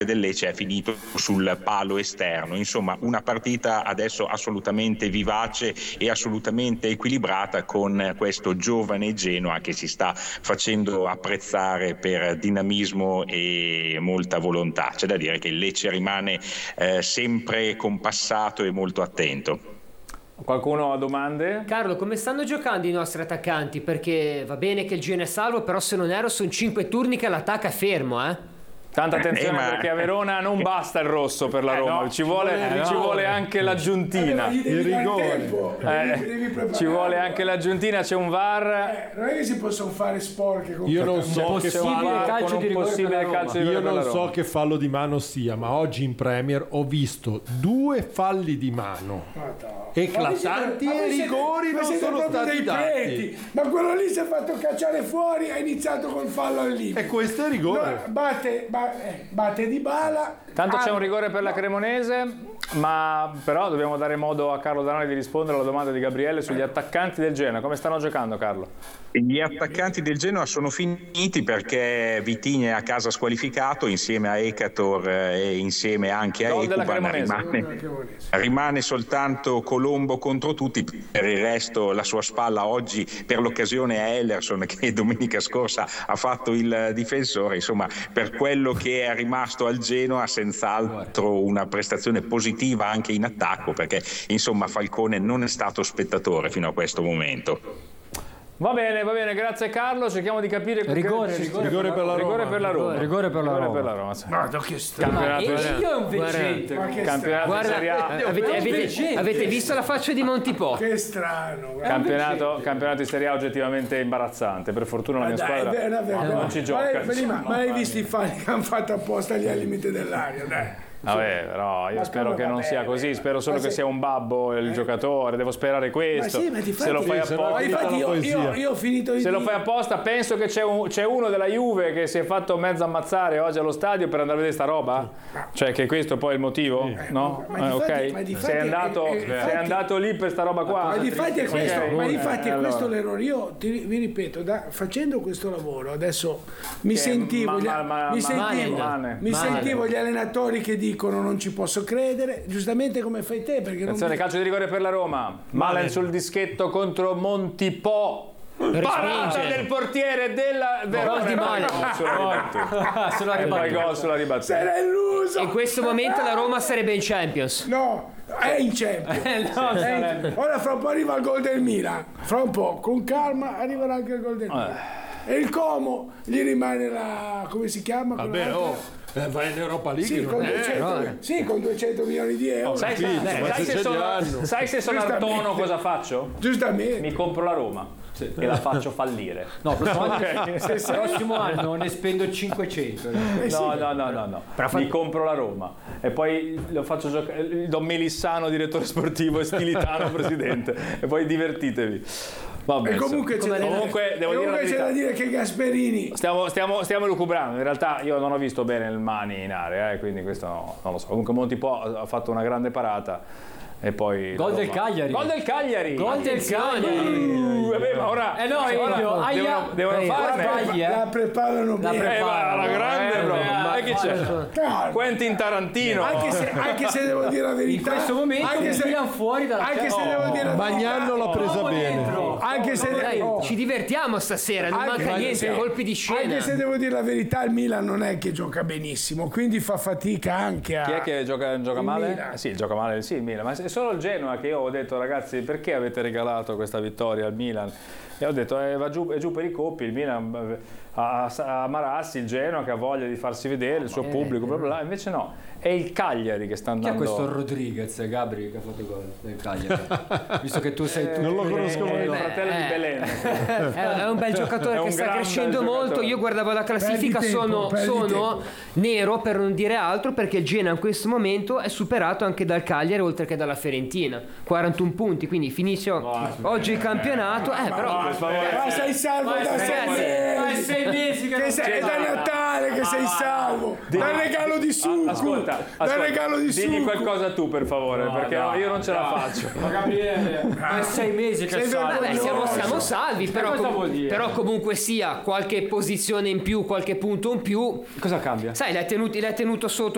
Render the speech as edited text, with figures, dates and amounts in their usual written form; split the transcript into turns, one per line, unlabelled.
del Lecce è finito sul palo esterno. Insomma, una partita adesso assolutamente vivace e assolutamente equilibrata, con questo giovane Genoa che si sta facendo apprezzare per dinamismo e molta volontà. C'è da dire che il Lecce rimane sempre compassato e molto attento.
Qualcuno ha domande?
Carlo, come stanno giocando i nostri attaccanti? Perché va bene che il Genoa è salvo, però se non erro sono 5 turni che l'attacco è fermo,
Tanta attenzione perché a Verona non basta il rosso per la Roma, ci vuole anche l'aggiuntina.
Il rigore.
Ci vuole anche l'aggiuntina, c'è un VAR.
Non è che si possono fare sporche con
io non so che
calcio di rigore.
Io non so che fallo di mano sia, ma oggi in Premier ho visto 2 falli di mano eclatanti e rigori non sono stati dati.
Ma quello lì si è fatto cacciare fuori, ha iniziato col fallo al limite.
E questo è rigore.
Batte Dybala.
Tanto c'è un rigore per la Cremonese, ma però dobbiamo dare modo a Carlo Danari di rispondere alla domanda di Gabriele sugli attaccanti del Genoa. Come stanno giocando, Carlo?
Gli attaccanti del Genoa sono finiti perché Vitinha è a casa squalificato insieme a Ekator e insieme anche a Ekuban. Rimane soltanto Colombo contro tutti. Per il resto la sua spalla oggi per l'occasione è Ellerson, che domenica scorsa ha fatto il difensore. Insomma, per quello che è rimasto al Genoa, senz'altro una prestazione positiva anche in attacco, perché insomma Falcone non è stato spettatore fino a questo momento.
Va bene, grazie Carlo. Cerchiamo di capire
rigore per la Roma.
Rigore per la Roma.
Guarda che strano.
Campionato Serie A.
Avete visto la faccia di Montipò?
Che strano.
Campionato di Serie A oggettivamente imbarazzante. Per fortuna la mia squadra non ci gioca.
Ma hai visto i falli che hanno fatto apposta agli al limite dell'aria? Dai.
Vabbè, però io spero che non sia così, spero solo che sia un babbo il giocatore, devo sperare questo. Se lo fai apposta,
io ho finito
se lo fai apposta, penso che c'è uno della Juve che si è fatto mezzo ammazzare oggi allo stadio per andare a vedere sta roba? Cioè che questo poi è il motivo? No? Ok. Sei andato lì per sta roba qua?
Ma difatti è questo l'errore. Io vi ripeto, facendo questo lavoro adesso mi sentivo gli allenatori che dicono non ci posso credere, giustamente come fai te, perché
attenzione, calcio di rigore per la Roma. Malen sul dischetto contro Montipò. Parata del portiere della Verona. E poi gol sulla ribattuta.
Sarà illuso.
In questo momento la Roma sarebbe in Champions.
No, è in Champions. Ora fra un po' arriva il gol del Milan. Fra un po', con calma, arriverà anche il gol del Milan. E il Como gli rimane la, come si chiama?
Vabbè, va in Europa League.
Con 200 milioni di euro.
Sai se sono al tono cosa faccio?
Giustamente.
Mi compro la Roma e la faccio fallire.
No, prossimo anno ne spendo 500.
No. Mi compro la Roma e poi lo faccio giocare, do Melissano direttore sportivo e Stilitano presidente e poi divertitevi. Vabbè,
e comunque
devo dire
c'è da dire che Gasperini
stiamo recuperando. In realtà io non ho visto bene il Mani in area, quindi questo non lo so. Comunque Montipò ha fatto una grande parata. E poi
gol del Cagliari.
Vabbè, ma ora devono farne.
La preparano bene.
La grande proprio. E chi c'è? Quentin Tarantino.
Anche se devo dire la verità,
in questo momento Milan fuori dalla
Bagnano l'ha presa bene.
Anche se
ci divertiamo stasera, non manca niente, colpi di scena.
Anche se devo dire la verità, il Milan non è che gioca benissimo, quindi fa fatica anche a...
Chi è che gioca male?
Milan.
Sì, gioca male il Milan, ma è solo il Genoa che io ho detto ragazzi perché avete regalato questa vittoria al Milan? E ho detto è giù per i coppi, il Milan a Marassi, il Genoa che ha voglia di farsi vedere, il suo pubblico, bla bla, invece no, è il Cagliari che sta andando.
Chi è questo Rodriguez, Gabri, che ha fatto il gol del Cagliari? Visto che tu sei
non lo conosco mai.
Il fratello di Belen.
È un bel giocatore che sta crescendo molto. Io guardavo la classifica, sono nero per non dire altro, perché il Genoa in questo momento è superato anche dal Cagliari oltre che dalla Fiorentina, 41 punti, quindi finisce oggi il campionato. Però
ma sei salvo da 6 mesi che sei da Natale che sei salvo dal regalo di succo.
Ascolta, digli qualcosa tu per favore, perché io non ce la faccio.
Ma Gabriele, è 6 mesi che
siamo salvi, però comunque sia qualche posizione in più, qualche punto in più.
Cosa cambia?
Sai, l'hai tenuto sotto